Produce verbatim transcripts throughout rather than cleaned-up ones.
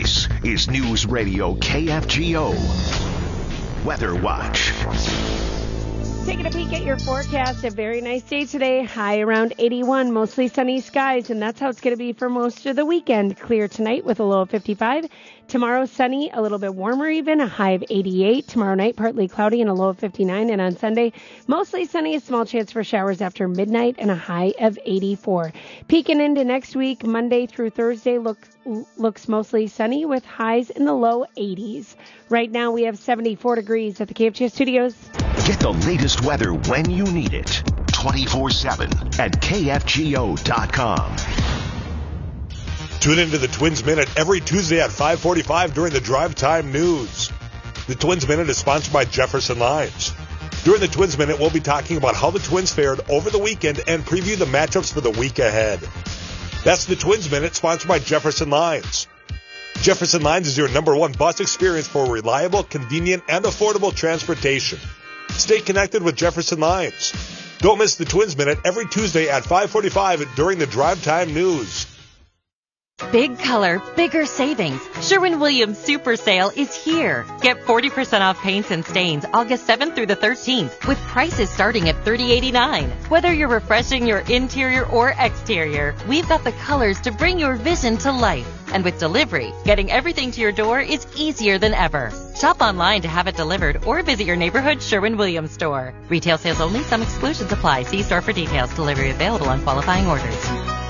This is News Radio K F G O Weather Watch. Taking a peek at your forecast. A very nice day today. High around eighty-one, mostly sunny skies, and that's how it's going to be for most of the weekend. Clear tonight with a low of fifty-five. Tomorrow, sunny, a little bit warmer even, a high of eighty-eight. Tomorrow night, partly cloudy and a low of fifty-nine. And on Sunday, mostly sunny, a small chance for showers after midnight and a high of eighty-four. Peeking into next week, Monday through Thursday, looks looks mostly sunny with highs in the low eighties. Right now, we have seventy-four degrees at the K F G O studios. Get the latest weather when you need it. twenty-four seven at K F G O dot com. Tune into the Twins Minute every Tuesday at five forty-five during the Drive Time News. The Twins Minute is sponsored by Jefferson Lines. During the Twins Minute, we'll be talking about how the Twins fared over the weekend and preview the matchups for the week ahead. That's the Twins Minute, sponsored by Jefferson Lines. Jefferson Lines is your number one bus experience for reliable, convenient, and affordable transportation. Stay connected with Jefferson Lines. Don't miss the Twins Minute every Tuesday at five forty-five during the Drive Time News. Big color, bigger savings. Sherwin-Williams Super Sale is here. Get forty percent off paints and stains August seventh through the thirteenth with prices starting at thirty dollars and eighty-nine cents. Whether you're refreshing your interior or exterior, we've got the colors to bring your vision to life. And with delivery, getting everything to your door is easier than ever. Shop online to have it delivered or visit your neighborhood Sherwin-Williams store. Retail sales only. Some exclusions apply. See store for details. Delivery available on qualifying orders.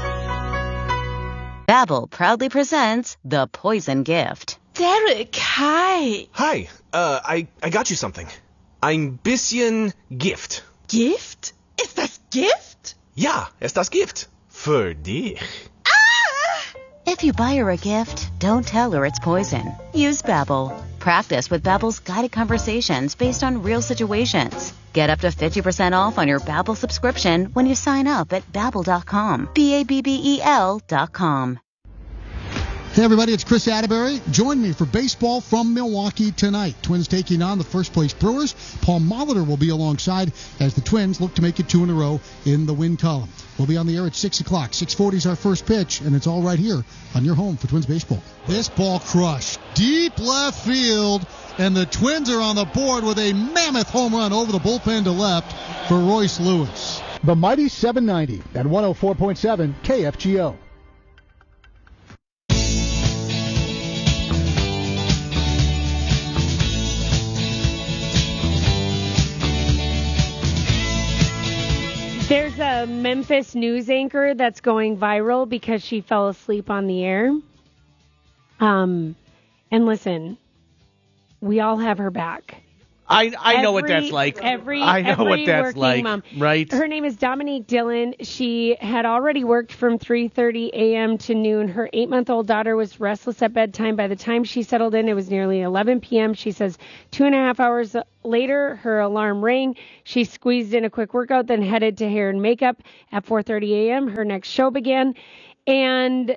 Babbel proudly presents The Poison Gift. Derek, hi. Hi, uh, I, I got you something. Ein bisschen Gift. Gift? Ist das Gift? Ja, ist das Gift. Für dich. If you buy her a gift, don't tell her it's poison. Use Babbel. Practice with Babbel's guided conversations based on real situations. Get up to fifty percent off on your Babbel subscription when you sign up at babbel dot com. B A B B E L dot com. Hey everybody, it's Chris Atterbury. Join me for baseball from Milwaukee tonight. Twins taking on the first place Brewers. Paul Molitor will be alongside as the Twins look to make it two in a row in the win column. We'll be on the air at six o'clock. six forty is our first pitch, and it's all right here on your home for Twins baseball. This ball crushed deep left field, and the Twins are on the board with a mammoth home run over the bullpen to left for Royce Lewis. The mighty seven ninety at one oh four point seven K F G O. There's a Memphis news anchor that's going viral because she fell asleep on the air. Um, and listen, we all have her back. I I every, know what that's like. Every, I know every what that's like. Mom. Right. Her name is Dominique Dillon. She had already worked from three thirty a.m. to noon. Her eight-month-old daughter was restless at bedtime. By the time she settled in, it was nearly eleven p.m. She says two and a half hours later, her alarm rang. She squeezed in a quick workout, then headed to hair and makeup. At four thirty a.m., her next show began. And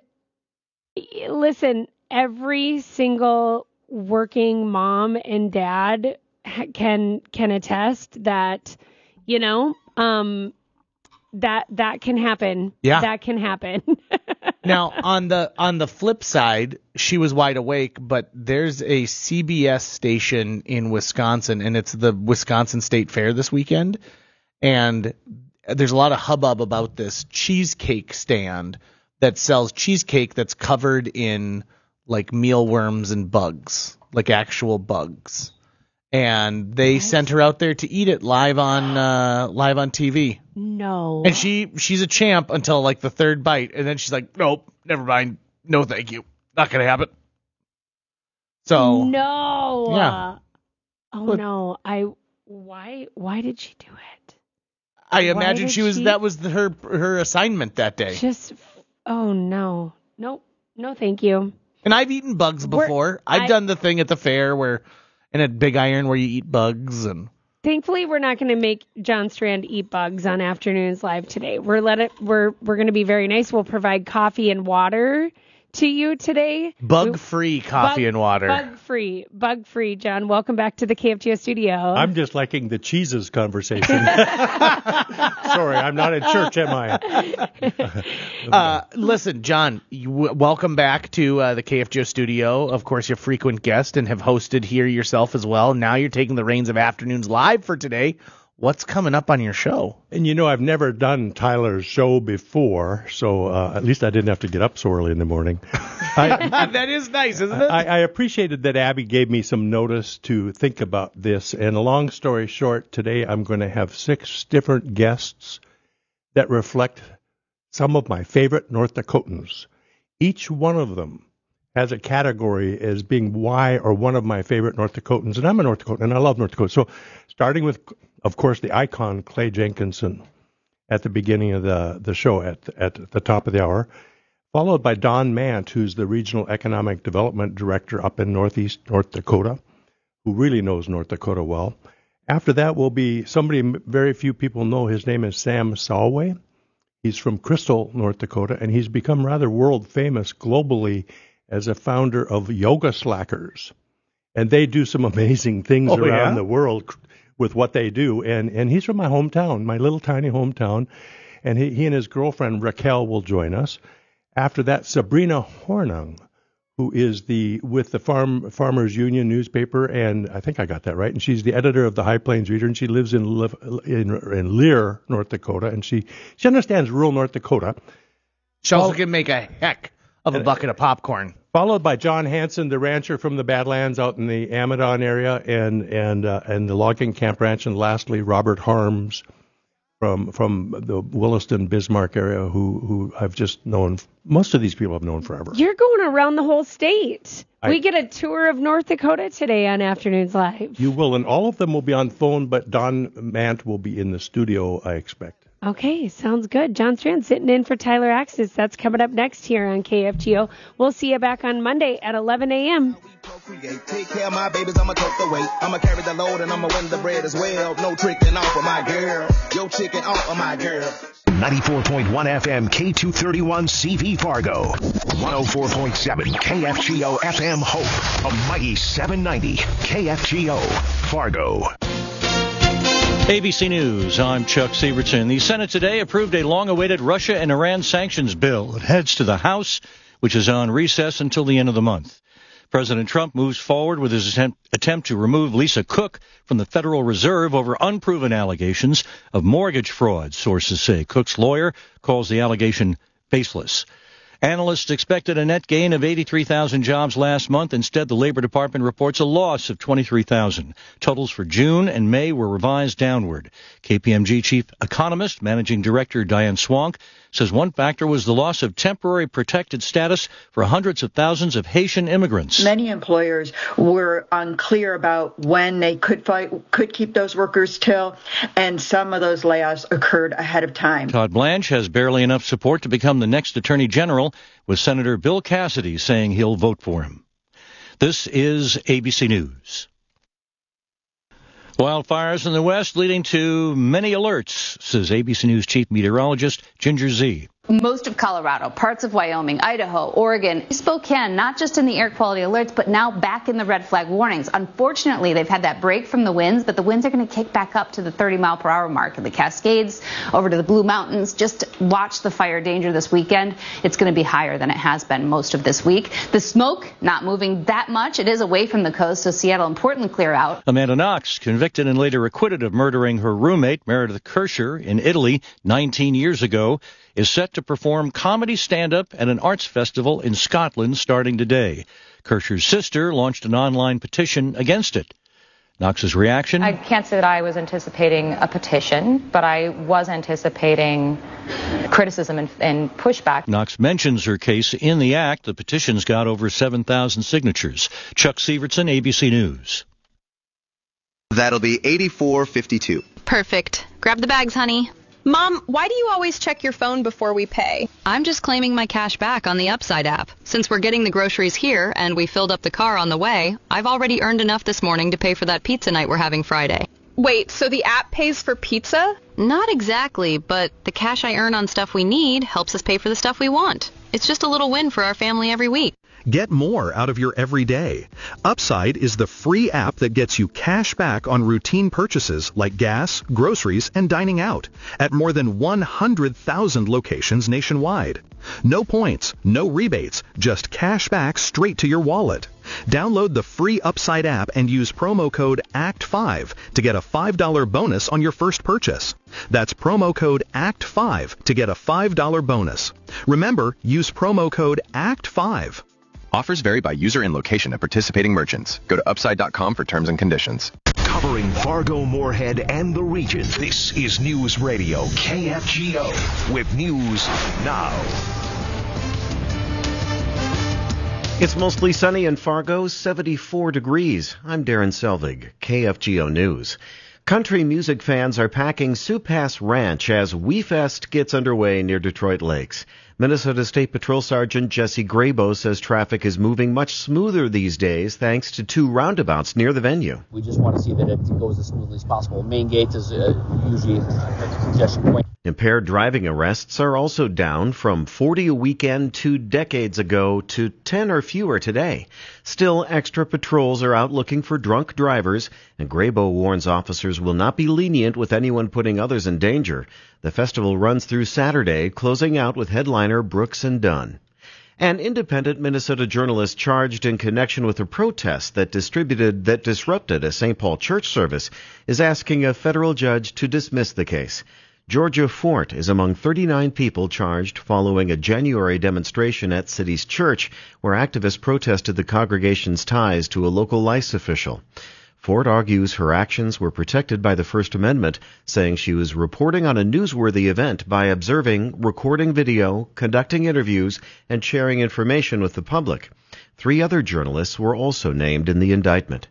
listen, every single working mom and dad can can attest that, you know, um, that that can happen. Yeah. That can happen. Now, on the on the flip side, she was wide awake, but there's a C B S station in Wisconsin, and it's the Wisconsin State Fair this weekend, and there's a lot of hubbub about this cheesecake stand that sells cheesecake that's covered in like mealworms and bugs, like actual bugs. And they what? sent her out there to eat it live on uh, live on T V. No. And she she's a champ until like the third bite, and then she's like, nope, never mind, no thank you, not gonna happen. So no. Yeah. Oh but, no. I why why did she do it? I imagine she was she... that was the, her her assignment that day. Just oh no, nope, no thank you. And I've eaten bugs before. We're, I've I, done the thing at the fair where. And at Big Iron where you eat bugs. And thankfully, we're not going to make John Strand eat bugs on Afternoons Live today. We're let it. We're we're going to be very nice. We'll provide coffee and water to you today. Bug-free coffee Bug, and water. Bug-free. Bug-free, John. Welcome back to the K F G O studio. I'm just liking the cheeses conversation. Sorry, I'm not in church, am I? uh, listen, John, you, w- welcome back to uh, the K F G O studio. Of course, you're a frequent guest and have hosted here yourself as well. Now you're taking the reins of Afternoons Live for today. What's coming up on your show? And you know, I've never done Tyler's show before, so uh, at least I didn't have to get up so early in the morning. I, that is nice, isn't it? I, I appreciated that Abby gave me some notice to think about this. And a long story short, today I'm going to have six different guests that reflect some of my favorite North Dakotans. Each one of them has a category as being why or one of my favorite North Dakotans. And I'm a North Dakotan, and I love North Dakota. So starting with, of course, the icon Clay Jenkinson at the beginning of the, the show at, at the top of the hour, followed by Don Mant, who's the Regional Economic Development Director up in Northeast North Dakota, who really knows North Dakota well. After that will be somebody very few people know. His name is Sam Salway. He's from Crystal, North Dakota, and he's become rather world famous globally as a founder of Yoga Slackers. And they do some amazing things oh, around yeah? the world with what they do. And and he's from my hometown, my little tiny hometown. And he, he and his girlfriend Raquel will join us. After that, Sabrina Hornung, who is the with the Farm Farmers Union newspaper, and I think I got that right. And she's the editor of the High Plains Reader, and she lives in in, in Lear, North Dakota, and she she understands rural North Dakota. She also can make a heck of a bucket of popcorn. Followed by John Hansen, the rancher from the Badlands out in the Amadon area, and and uh, and the logging camp ranch, and lastly Robert Harms from from the Williston Bismarck area, who who I've just known. Most of these people I've known forever. You're going around the whole state. I, we get a tour of North Dakota today on Afternoons Live. You will, and all of them will be on phone, but Don Mant will be in the studio, I expect. Okay, sounds good. John Strand sitting in for Tyler Axis. That's coming up next here on K F G O. We'll see you back on Monday at eleven a.m. Take care of my babies, I'ma tote the weight. I'ma carry the load and I'ma win the bread as well. No tricking off of my girl. Yo chicken off of my girl. ninety-four point one F M K two thirty-one C V Fargo. one oh four point seven K F G O F M Hope. A mighty seven ninety K F G O Fargo. A B C News, I'm Chuck Sievertson. The Senate today approved a long-awaited Russia and Iran sanctions bill. It heads to the House, which is on recess until the end of the month. President Trump moves forward with his attempt, attempt to remove Lisa Cook from the Federal Reserve over unproven allegations of mortgage fraud, sources say. Cook's lawyer calls the allegation baseless. Analysts expected a net gain of eighty-three thousand jobs last month. Instead, the Labor Department reports a loss of twenty-three thousand. Totals for June and May were revised downward. K P M G chief economist, managing director Diane Swank, says one factor was the loss of temporary protected status for hundreds of thousands of Haitian immigrants. Many employers were unclear about when they could fight, could keep those workers till, and some of those layoffs occurred ahead of time. Todd Blanche has barely enough support to become the next Attorney General, with Senator Bill Cassidy saying he'll vote for him. This is A B C News. Wildfires in the West leading to many alerts, says A B C News chief meteorologist Ginger Zee. Most of Colorado, parts of Wyoming, Idaho, Oregon, Spokane, not just in the air quality alerts, but now back in the red flag warnings. Unfortunately, they've had that break from the winds, but the winds are going to kick back up to the thirty mile per hour mark in the Cascades, over to the Blue Mountains. Just watch the fire danger this weekend. It's going to be higher than it has been most of this week. The smoke not moving that much. It is away from the coast, so Seattle and Portland clear out. Amanda Knox, convicted and later acquitted of murdering her roommate, Meredith Kirscher, in Italy nineteen years ago, is set to perform comedy stand-up at an arts festival in Scotland starting today. Kirscher's sister launched an online petition against it. Knox's reaction? I can't say that I was anticipating a petition, but I was anticipating criticism and, and pushback. Knox mentions her case in the act. The petition's got over seven thousand signatures. Chuck Sievertson, A B C News. That'll be eighty-four fifty-two. Perfect. Grab the bags, honey. Mom, why do you always check your phone before we pay? I'm just claiming my cash back on the Upside app. Since we're getting the groceries here and we filled up the car on the way, I've already earned enough this morning to pay for that pizza night we're having Friday. Wait, so the app pays for pizza? Not exactly, but the cash I earn on stuff we need helps us pay for the stuff we want. It's just a little win for our family every week. Get more out of your everyday. Upside is the free app that gets you cash back on routine purchases like gas, groceries, and dining out at more than one hundred thousand locations nationwide. No points, no rebates, just cash back straight to your wallet. Download the free Upside app and use promo code A C T five to get a five dollars bonus on your first purchase. That's promo code A C T five to get a five dollars bonus. Remember, use promo code A C T five. Offers vary by user and location at participating merchants. Go to upside dot com for terms and conditions. Covering Fargo, Moorhead, and the region, this is News Radio K F G O with News Now. It's mostly sunny in Fargo, seventy-four degrees. I'm Darren Selvig, K F G O News. Country music fans are packing Sioux Pass Ranch as WeFest gets underway near Detroit Lakes. Minnesota State Patrol Sergeant Jesse Grabo says traffic is moving much smoother these days thanks to two roundabouts near the venue. We just want to see that it goes as smoothly as possible. Main gate is uh, usually a congestion point. Impaired driving arrests are also down from forty a weekend two decades ago to ten or fewer today. Still, extra patrols are out looking for drunk drivers, and Grabo warns officers will not be lenient with anyone putting others in danger. The festival runs through Saturday, closing out with headliner Brooks and Dunn. An independent Minnesota journalist charged in connection with a protest that distributed that disrupted a Saint Paul church service is asking a federal judge to dismiss the case. Georgia Fort is among thirty-nine people charged following a January demonstration at City's Church where activists protested the congregation's ties to a local lice official. Fort argues her actions were protected by the First Amendment, saying she was reporting on a newsworthy event by observing, recording video, conducting interviews, and sharing information with the public. Three other journalists were also named in the indictment.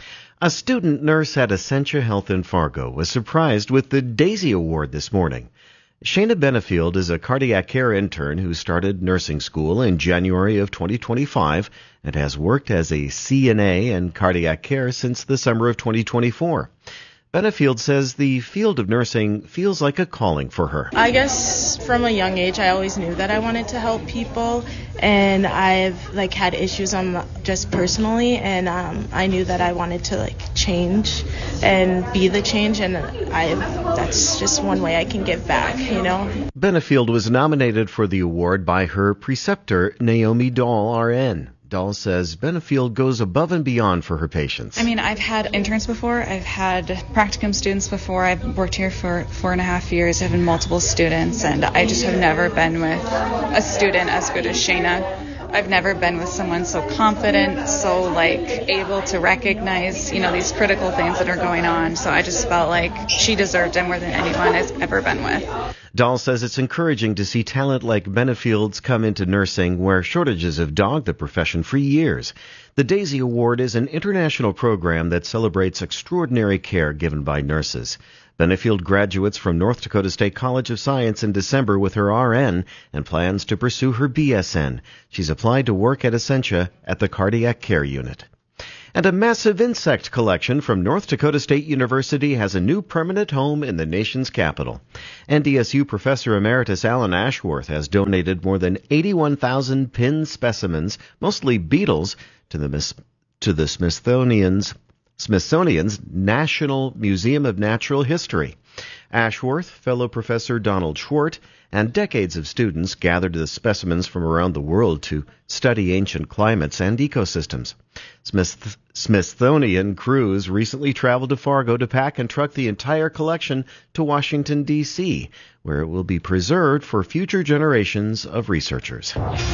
A student nurse at Essentia Health in Fargo was surprised with the Daisy Award this morning. Shayna Benefield is a cardiac care intern who started nursing school in January of twenty twenty-five and has worked as a C N A in cardiac care since the summer of twenty twenty-four. Benefield says the field of nursing feels like a calling for her. I guess from a young age, I always knew that I wanted to help people, and I've like had issues on just personally, and um, I knew that I wanted to like change and be the change, and I that's just one way I can give back, you know. Benefield was nominated for the award by her preceptor, Naomi Dahl, R N. Dahl says Benefield goes above and beyond for her patients. I mean, I've had interns before. I've had practicum students before. I've worked here for four and a half years. I've had multiple students, and I just have never been with a student as good as Shayna. I've never been with someone so confident, so like able to recognize, you know, these critical things that are going on. So I just felt like she deserved it more than anyone has ever been with. Dahl says it's encouraging to see talent like Benefield's come into nursing where shortages have dogged the profession for years. The Daisy Award is an international program that celebrates extraordinary care given by nurses. Benefield graduates from North Dakota State College of Science in December with her R N and plans to pursue her B S N. She's applied to work at Essentia at the Cardiac Care Unit. And a massive insect collection from North Dakota State University has a new permanent home in the nation's capital. N D S U Professor Emeritus Alan Ashworth has donated more than eighty-one thousand pinned specimens, mostly beetles, to the, to the Smithsonian's Smithsonian's National Museum of Natural History. Ashworth, fellow Professor Donald Schwartz, and decades of students gathered the specimens from around the world to study ancient climates and ecosystems. Smith- Smithsonian crews recently traveled to Fargo to pack and truck the entire collection to Washington, D C, where it will be preserved for future generations of researchers.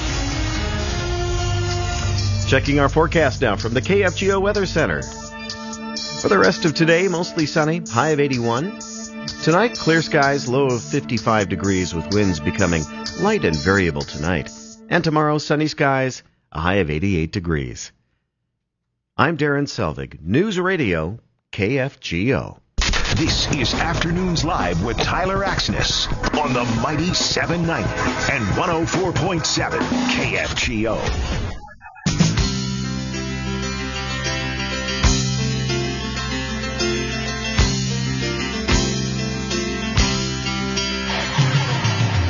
Checking our forecast now from the K F G O Weather Center. For the rest of today, mostly sunny, high of eighty-one. Tonight, clear skies, low of fifty-five degrees with winds becoming light and variable tonight. And tomorrow, sunny skies, a high of eighty-eight degrees. I'm Darren Selvig, News Radio, K F G O. This is Afternoons Live with Tyler Axness on the mighty seven ninety and one oh four point seven K F G O.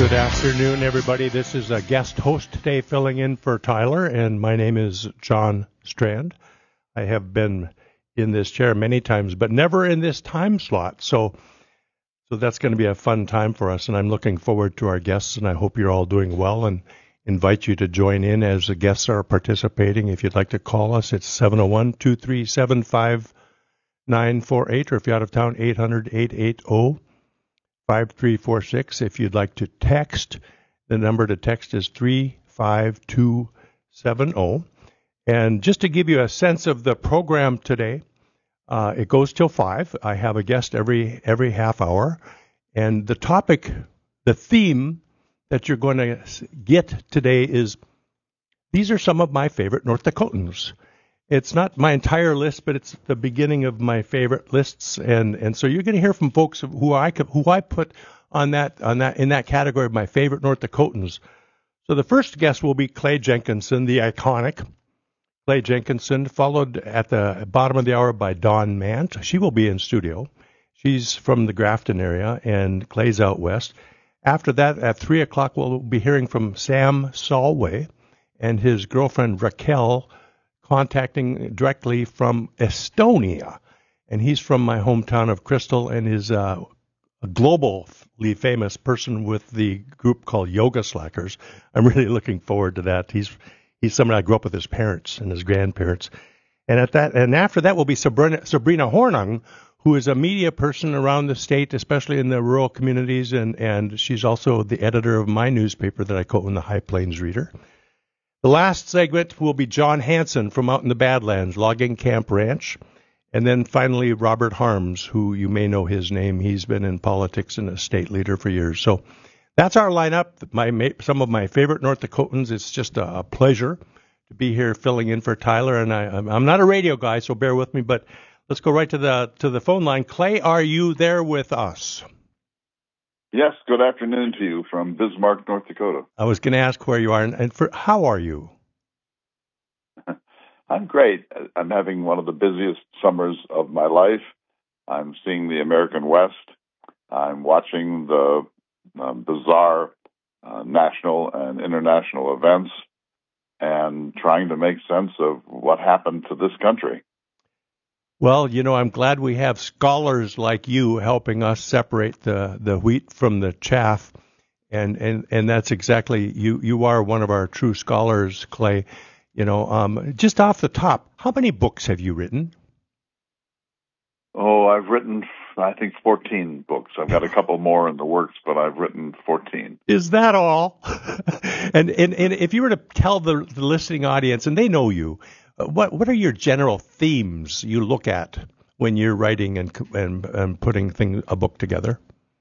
Good afternoon, everybody. This is a guest host today filling in for Tyler, and my name is John Strand. I have been in this chair many times, but never in this time slot. So so that's going to be a fun time for us, and I'm looking forward to our guests, and I hope you're all doing well, and invite you to join in as the guests are participating. If you'd like to call us, it's seven oh one, two three seven, five nine four eight, or if you're out of town, eight hundred, eight eight zero, five three four six. If you'd like to text, the number to text is three five two seven zero. And just to give you a sense of the program today, uh, it goes till five. I have a guest every every half hour. And the topic, the theme that you're going to get today is, these are some of my favorite North Dakotans. It's not my entire list, but it's the beginning of my favorite lists, and, and so you're going to hear from folks who I who I put on that on that in that category of my favorite North Dakotans. So the first guest will be Clay Jenkinson, the iconic Clay Jenkinson, followed at the bottom of the hour by Dawn Mant. She will be in studio. She's from the Grafton area, and Clay's out west. After that, at three o'clock, we'll be hearing from Sam Solway and his girlfriend Raquel, contacting directly from Estonia. And he's from my hometown of Crystal, and is uh, a globally famous person with the group called Yoga Slackers. I'm really looking forward to that. He's he's someone I grew up with his parents and his grandparents. And at that, and after that will be Sabrina, Sabrina Hornung, who is a media person around the state, especially in the rural communities, and, and she's also the editor of my newspaper that I co-own, the High Plains Reader. The last segment will be John Hanson from out in the Badlands, Logging Camp Ranch. And then finally, Robert Harms, who you may know his name. He's been in politics and a state leader for years. So that's our lineup. My Some of my favorite North Dakotans. It's just a, a pleasure to be here filling in for Tyler. And I, I'm not a radio guy, so bear with me, but let's go right to the to the phone line. Clay, are you there with us? Yes, good afternoon to you from Bismarck, North Dakota. I was going to ask where you are, and, and for how are you? I'm great. I'm having one of the busiest summers of my life. I'm seeing the American West. I'm watching the um, bizarre uh, national and international events and trying to make sense of what happened to this country. Well, you know, I'm glad we have scholars like you helping us separate the, the wheat from the chaff. And, and, and that's exactly, you, you are one of our true scholars, Clay. You know, um, just off the top, how many books have you written? Oh, I've written, I think, fourteen books. I've got a couple more in the works, but I've written fourteen. Is that all? and, and and if you were to tell the, the listening audience, and they know you, what what are your general themes you look at when you're writing and and, and putting thing, a book together?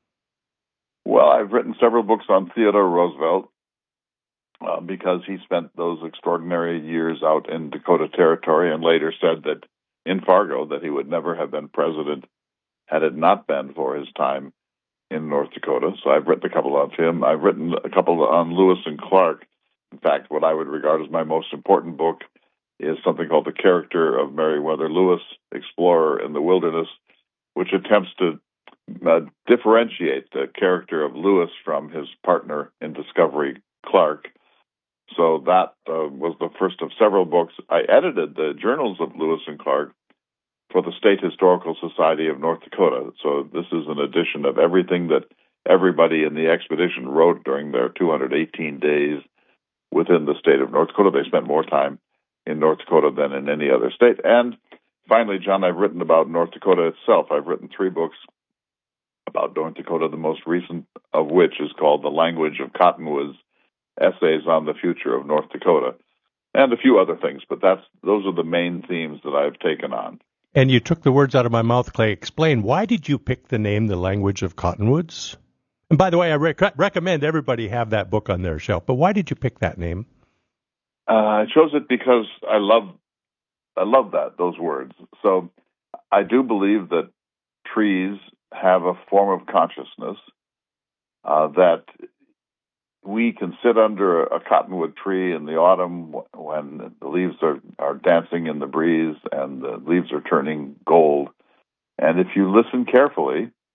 Well, I've written several books on Theodore Roosevelt uh, because he spent those extraordinary years out in Dakota Territory and later said that in Fargo that he would never have been president had it not been for his time in North Dakota. So I've written a couple of him. I've written a couple on Lewis and Clark. In fact, what I would regard as my most important book is something called The Character of Meriwether Lewis, Explorer in the Wilderness, which attempts to uh, differentiate the character of Lewis from his partner in discovery, Clark. So that uh, was the first of several books. I edited the journals of Lewis and Clark for the State Historical Society of North Dakota. So this is an edition of everything that everybody in the expedition wrote during their two hundred eighteen days within the state of North Dakota. They spent more time in North Dakota than in any other state. And finally, John, I've written about North Dakota itself. I've written three books about North Dakota, the most recent of which is called The Language of Cottonwoods, Essays on the Future of North Dakota, and a few other things. But that's those are the main themes that I've taken on. And you took the words out of my mouth, Clay. Explain, why did you pick the name The Language of Cottonwoods? And by the way, I rec- recommend everybody have that book on their shelf. But why did you pick that name? Uh, I chose it because I love, I love that, those words. So I do believe that trees have a form of consciousness, uh, that we can sit under a cottonwood tree in the autumn when the leaves are, are dancing in the breeze and the leaves are turning gold. And if you listen carefully,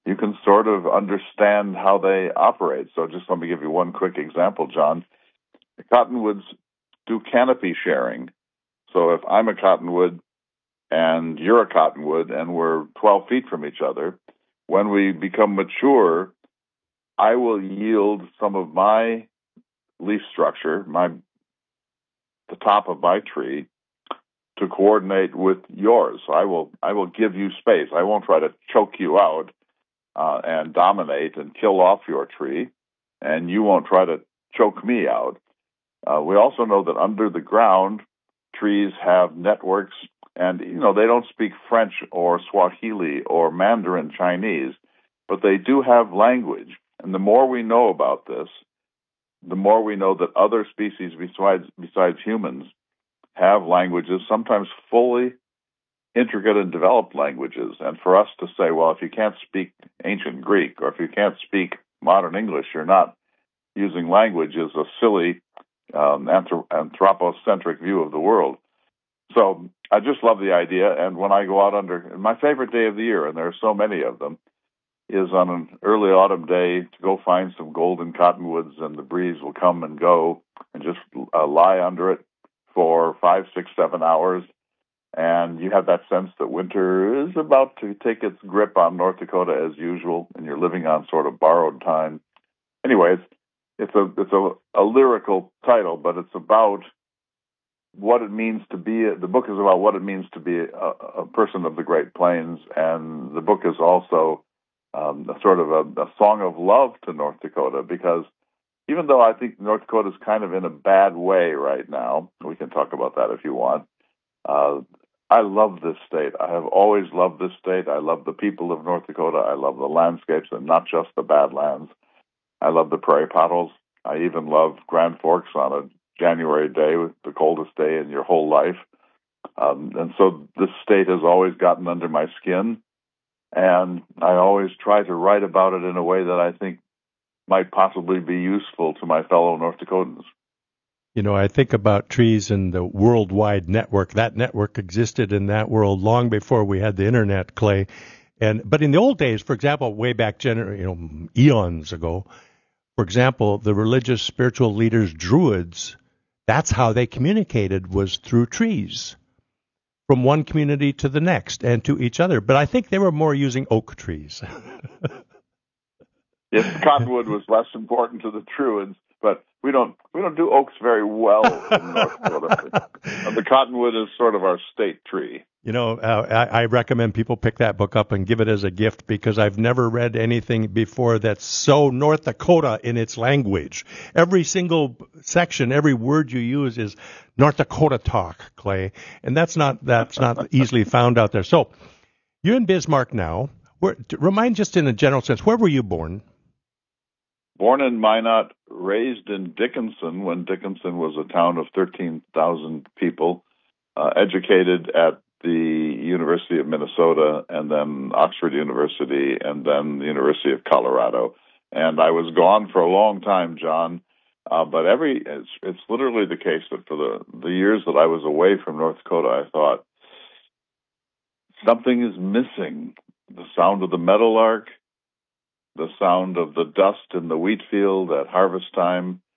you can sort of understand how they operate. So just let me give you one quick example, John. The cottonwoods do canopy sharing. So if I'm a cottonwood and you're a cottonwood and we're twelve feet from each other, when we become mature, I will yield some of my leaf structure, my the top of my tree, to coordinate with yours. So I will I will give you space. I won't try to choke you out uh, and dominate and kill off your tree, and you won't try to choke me out. Uh, we also know that under the ground, trees have networks, and you know they don't speak French or Swahili or Mandarin Chinese, but they do have language. And the more we know about this, the more we know that other species besides besides humans have languages, sometimes fully intricate and developed languages. And for us to say, well, if you can't speak ancient Greek or if you can't speak modern English, you're not using language, is a silly um, anthrop- anthropocentric view of the world. So I just love the idea. And when I go out under, my favorite day of the year, and there are so many of them, is on an early autumn day to go find some golden cottonwoods, and the breeze will come and go, and just uh, lie under it for five, six, seven hours. And you have that sense that winter is about to take its grip on North Dakota as usual, and you're living on sort of borrowed time. Anyway, it's, it's a it's a, a lyrical title, but it's about what it means to be. A, the book is about what it means to be a, a person of the Great Plains, and the book is also um, a sort of a, a song of love to North Dakota, because even though I think North Dakota is kind of in a bad way right now, we can talk about that if you want. Uh, I love this state. I have always loved this state. I love the people of North Dakota. I love the landscapes, and not just the Badlands. I love the prairie pottles. I even love Grand Forks on a January day, the coldest day in your whole life. Um, and so this state has always gotten under my skin, and I always try to write about it in a way that I think might possibly be useful to my fellow North Dakotans. You know, I think about trees and the worldwide network. That network existed in that world long before we had the internet, Clay. And but in the old days, for example, way back, gener- you know, eons ago, for example, the religious spiritual leaders, Druids, that's how they communicated, was through trees, from one community to the next and to each other. But I think they were more using oak trees. Yes, cottonwood was less important to the Druids, but we don't we don't do oaks very well in North Dakota. The cottonwood is sort of our state tree. You know, uh, I, I recommend people pick that book up and give it as a gift, because I've never read anything before that's so North Dakota in its language. Every single section, every word you use is North Dakota talk, Clay, and that's not that's not easily found out there. So you're in Bismarck now. Where, remind just in a general sense, where were you born? Born in Minot, raised in Dickinson when Dickinson was a town of thirteen thousand people, uh, educated at the University of Minnesota, and then Oxford University, and then the University of Colorado. And I was gone for a long time, John, uh, but every it's, it's literally the case that for the, the years that I was away from North Dakota, I thought, something is missing. The sound of the meadowlark, the sound of the dust in the wheat field at harvest time,